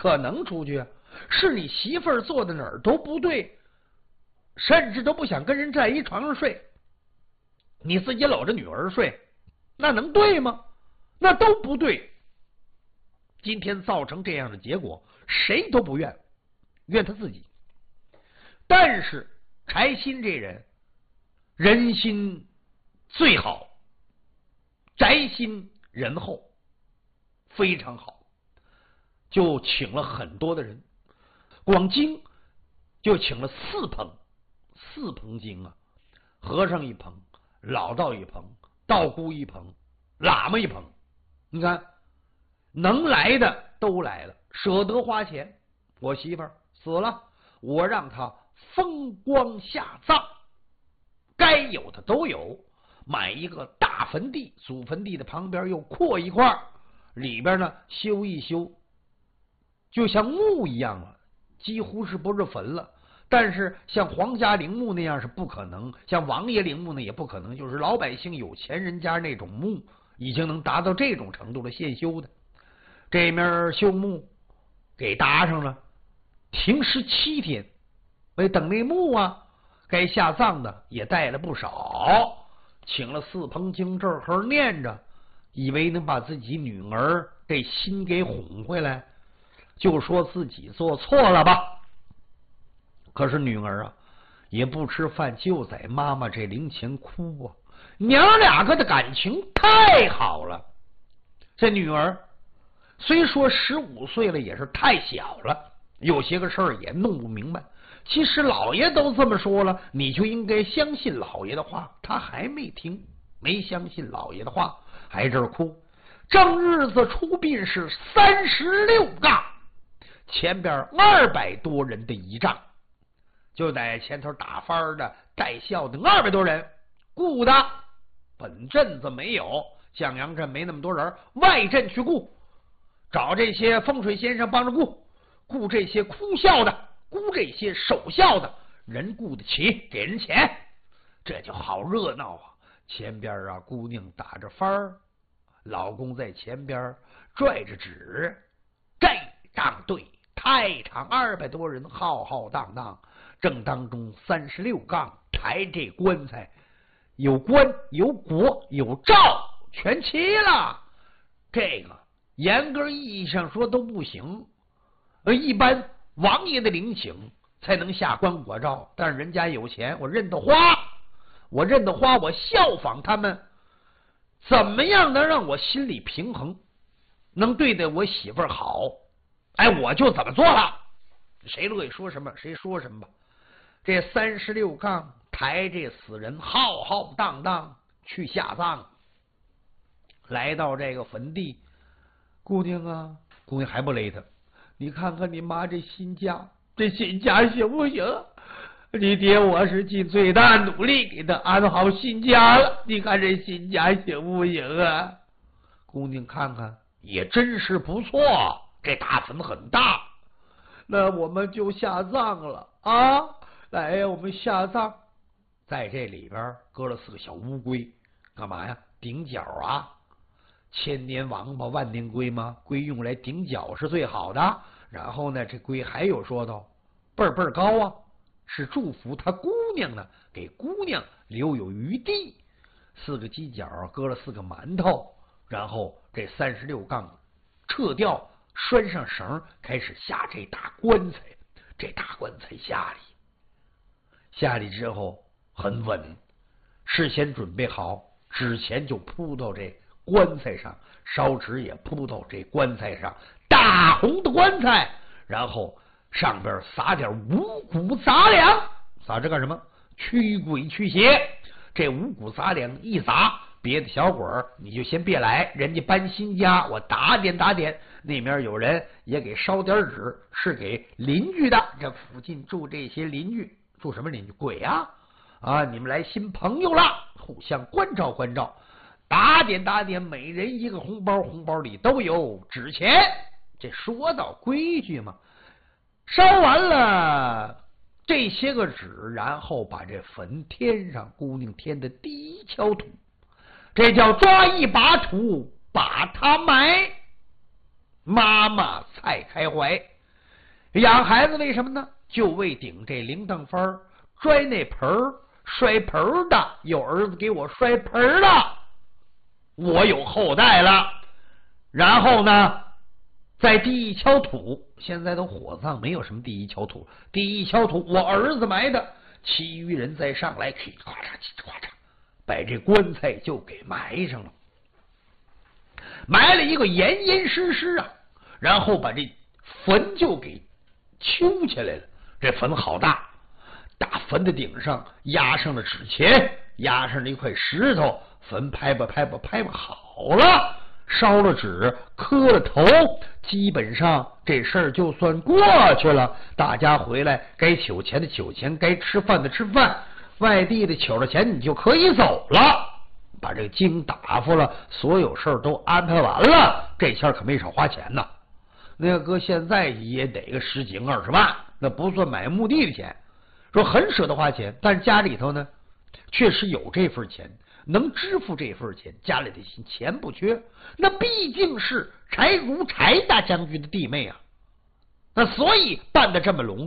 可能出去啊，是你媳妇儿做的哪儿都不对，甚至都不想跟人在一床上睡，你自己搂着女儿睡，那能对吗？那都不对。今天造成这样的结果，谁都不怨，怨他自己。但是柴新这人人心最好，宅心仁厚，非常好，就请了很多的人，光经就请了四棚经啊，和尚一棚，老道一棚，道姑一棚，喇嘛一棚。你看能来的都来了，舍得花钱。我媳妇儿死了，我让她风光下葬，该有的都有。买一个大坟地，祖坟地的旁边又扩一块，里边呢修一修，就像墓一样了，几乎是不是坟了。但是像皇家陵墓那样是不可能，像王爷陵墓呢也不可能，就是老百姓有钱人家那种墓已经能达到这种程度了，现修的。这面修墓给搭上了，停17天，为等那墓啊该下葬的也带了不少，请了四棚经，这会儿念着，以为能把自己女儿这心给哄回来，就说自己做错了吧。可是女儿啊也不吃饭，就在妈妈这灵前哭啊，娘俩个的感情太好了。这女儿虽说15岁了，也是太小了，有些个事儿也弄不明白。其实老爷都这么说了，你就应该相信老爷的话。他还没听，没相信老爷的话，还这儿哭。正日子出殡是36杠，前边200多人的仪仗，就在前头打幡的带孝的200多人，雇的本镇子没有，向阳镇没那么多人，外镇去雇，找这些风水先生帮着雇这些哭孝的，雇这些守孝的人，雇得起，给人钱，这就好热闹啊。前边啊姑娘打着幡，老公在前边拽着纸，盖仗队太场200多人，浩浩荡荡。正当中36杠抬这棺材，有棺有椁有罩，全齐了。这个严格意义上说都不行，一般王爷的陵寝才能下棺椁罩，但是人家有钱，我认得花，我效仿他们，怎么样能让我心里平衡，能对待我媳妇儿好，哎，我就怎么做了，谁乐意说什么谁说什么吧。这36杠抬这死人浩浩荡荡去下葬，来到这个坟地，姑娘啊，姑娘还不勒他，你看看你妈这新家行不行？你爹我是尽最大努力给他安好新家了，你看这新家行不行啊？姑娘看看也真是不错，这大坟很大，那我们就下葬了啊！来呀，我们下葬。在这里边搁了4个小乌龟，干嘛呀？顶角啊！千年王八万年龟吗？龟用来顶角是最好的。然后呢，这龟还有说道，倍儿高啊，是祝福他姑娘呢，给姑娘留有余地。4个犄角搁了4个馒头，然后这36杠撤掉，拴上绳，开始下这大棺材。这大棺材下里之后很稳，事先准备好，纸钱就铺到这棺材上，烧纸也铺到这棺材上，大红的棺材，然后上边撒点五谷杂粮，撒这干什么？驱鬼驱邪。这五谷杂粮一撒，别的小鬼你就先别来，人家搬新家，我打点。那边有人也给烧点纸，是给邻居的，这附近住这些邻居，住什么邻居？鬼啊！你们来新朋友了，互相关照，打点，每人一个红包，红包里都有纸钱。这说到规矩嘛，烧完了这些个纸，然后把这坟添上，姑娘添的第一锹土，这叫抓一把土把它埋。妈妈蔡开怀养孩子为什么呢？就为顶这铃铛幡摔那盆儿，摔盆儿的有儿子给我摔盆儿了，我有后代了。然后呢，在第一锹土，现在都火葬，没有什么第一锹土，第一锹土我儿子埋的，其余人再上来，咵嚓咵嚓，把这棺材就给埋上了，埋了一个严严实实啊，然后把这坟就给修起来了。这坟好大，大坟的顶上压上了纸钱，压上了一块石头，坟拍吧好了，烧了纸，磕了头，基本上这事儿就算过去了。大家回来，该取钱的取钱，该吃饭的吃饭，外地的取了钱，你就可以走了。把这个经打发了，所有事儿都安排完了，这下可没少花钱呢。那要搁现在也得个10几20万，那不算买墓地的钱。说很舍得花钱，但是家里头呢，确实有这份钱，能支付这份钱，家里的钱不缺。那毕竟是柴如柴大将军的弟妹啊，那所以办得这么隆。